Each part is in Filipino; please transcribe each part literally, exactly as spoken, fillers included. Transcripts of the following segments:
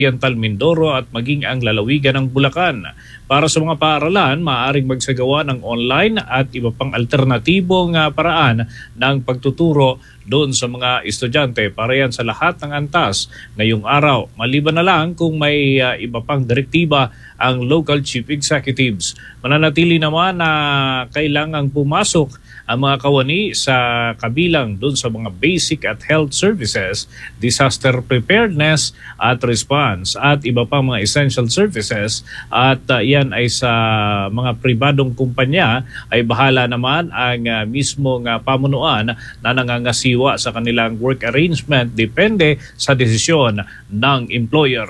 Oriental Mindoro at maging ang lalawigan ng Bulacan. Para sa mga paaralan, maaaring magsagawa ng online at iba pang alternatibong uh, paraan ng pagtuturo doon sa mga estudyante. Para yan sa lahat ng antas ngayong araw. Maliban na lang kung may uh, iba pang direktiba ang local chief executives. Mananatili naman na kailangang pumasok ang mga kawani sa kabilang doon sa mga basic at health services, disaster preparedness at response at iba pang mga essential services at uh, yan ay sa mga pribadong kumpanya ay bahala naman ang uh, mismong uh, pamunuan na nangangasiwa sa kanilang work arrangement depende sa desisyon ng employer.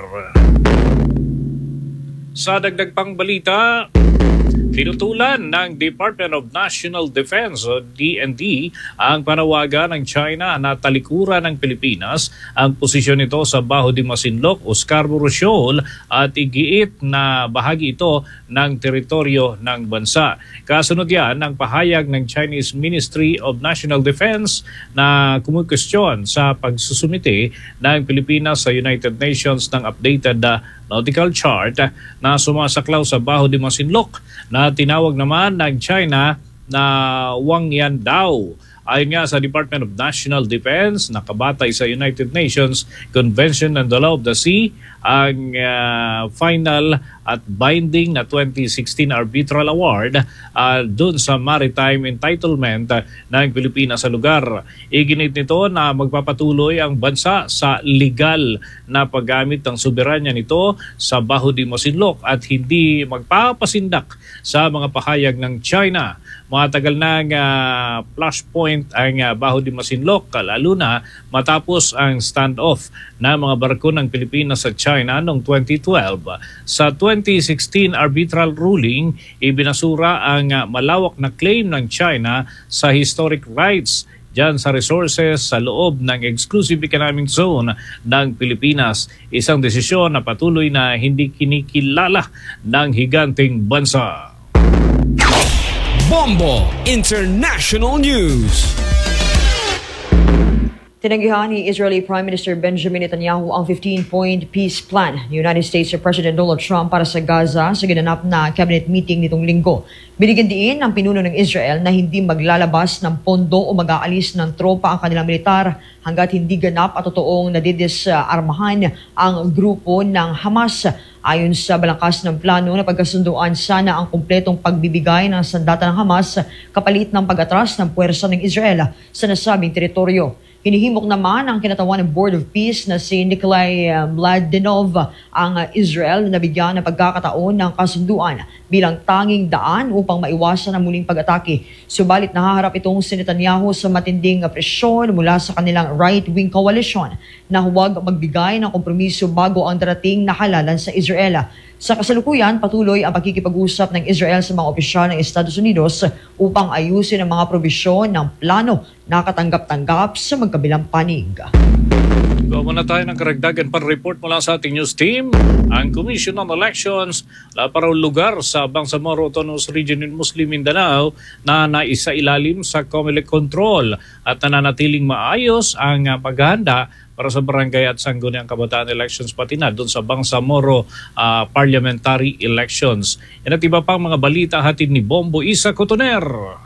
Sa dagdag pang balita, tinutulan ng Department of National Defense o D N D ang panawagan ng China na talikuran ng Pilipinas ang posisyon nito sa Bajo de Masinloc o Scarborough Shoal at igiit na bahagi ito ng teritoryo ng bansa. Kasunod yan ng pahayag ng Chinese Ministry of National Defense na kumukwestiyon sa pagsusumite ng Pilipinas sa United Nations ng updated uh, nautical chart na sumasaklaw sa Bajo de Masinloc na tinawag naman ng China na Wangyan daw. Ayon nga sa Department of National Defense, nakabatay sa United Nations Convention on the Law of the Sea, ang uh, final at binding na twenty sixteen Arbitral Award uh, doon sa maritime entitlement uh, ng Pilipinas sa lugar. Iginit nito na magpapatuloy ang bansa sa legal na paggamit ng soberanya nito sa Bajo de Masinloc at hindi magpapasindak sa mga pahayag ng China. Matagal ng uh, flashpoint ang uh, Bajo de Masinloc, lalo na matapos ang standoff na mga barko ng Pilipinas sa China noong twenty twelve. Sa twenty sixteen arbitral ruling, ibinasura ang uh, malawak na claim ng China sa historic rights dyan sa resources sa loob ng exclusive economic zone ng Pilipinas. Isang desisyon na patuloy na hindi kinikilala ng higanting bansa. Bombo International News. Tinanggihan ni Israeli Prime Minister Benjamin Netanyahu ang fifteen-point peace plan ni United States President Donald Trump para sa Gaza sa ginanap na cabinet meeting nitong linggo. Binigyan diin ng pinuno ng Israel na hindi maglalabas ng pondo o mag-aalis ng tropa ang kanilang militar hanggat hindi ganap at totoong nadidisarmahan ang grupo ng Hamas. Ayon sa balangkas ng plano na pagkasunduan sana ang kumpletong pagbibigay ng sandata ng Hamas kapalit ng pag-atras ng puwersa ng Israel sa nasabing teritoryo. Hinihimok naman ang kinatawan ng Board of Peace na si Nikolai Mladenov ang Israel na nabigyan ng pagkakataon ng kasunduan bilang tanging daan upang maiwasan ang muling pag-atake. Subalit nahaharap itong si Netanyahu sa matinding presyon mula sa kanilang right-wing coalition na huwag magbigay ng kompromiso bago ang darating na halalan sa Israel. Sa kasalukuyan, patuloy ang pagkikipag-usap ng Israel sa mga opisyal ng Estados Unidos upang ayusin ang mga probisyon ng plano na katanggap-tanggap sa magkabilang panig. Gawa muna tayo ng karagdagan pan-report mula sa ating news team. Ang Commission on Elections, wala pa raw lugar sa Bangsamoro Autonomous Region in Muslim Mindanao na naisailalim sa COMELEC control at nananatiling maayos ang paghahanda para sa barangay at sangguniang kabataan elections pati na doon sa Bangsamoro uh, parliamentary elections. Yan at iba pang mga balita hatid ni Bombo Isa Cotoner.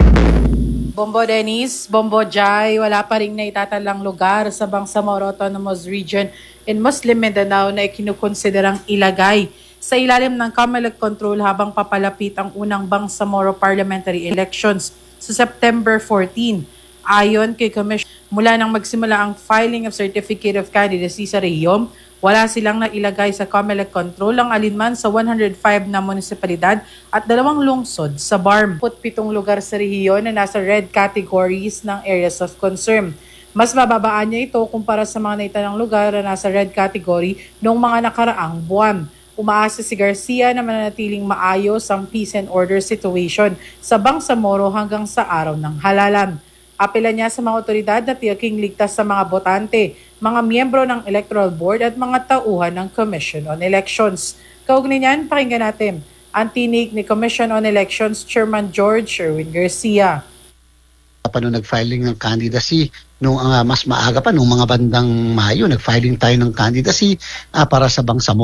Bombo Dennis, Bombo Jai, wala pa rin naitatalang lugar sa Bangsamoro Autonomous Region in Muslim Mindanao na ikinukonsiderang ilagay sa ilalim ng COMELEC control habang papalapit ang unang Bangsamoro parliamentary elections sa September fourteenth. Ayon kay Commission, mula nang magsimula ang filing of Certificate of Candidacy sa rehiyom, wala silang nailagay sa COMELEC control ang alinman sa one hundred five na munisipalidad at dalawang lungsod sa B A R M. Pitong lugar sa rehiyon na nasa red categories ng areas of concern. Mas mababaan niya ito kumpara sa mga naitanang lugar na nasa red category noong mga nakaraang buwan. Umaasa si Garcia na mananatiling maayos ang peace and order situation sa Bangsamoro hanggang sa araw ng halalan. Apela niya sa mga otoridad na tiyaking ligtas sa mga botante, mga miyembro ng Electoral Board at mga tauhan ng Commission on Elections. Kaugnay niyan, pakinggan natin ang tinig ni Commission on Elections Chairman George Sherwin Garcia. pa nung nag-filing ng candidacy nung uh, mas maaga pa nung mga bandang Mayo, nag-filing tayo ng candidacy uh, para sa Bangsamoro.